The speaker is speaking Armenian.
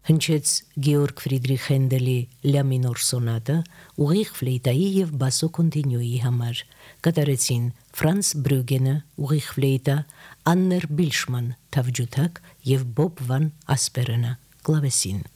Հնչեց Գեորգ Ֆրիդրիխ Հենդելի Լա մինոր սոնատը ուղիղ ֆլեյտայի եւ բասո կոնտինյուի համար, կատարեցին Ֆրանց Բրյուգենը ուղիղ ֆլեյտա, Աններ Բիլշման թավջութակ եւ Բոբ վան Ասպերենը կլավեսին։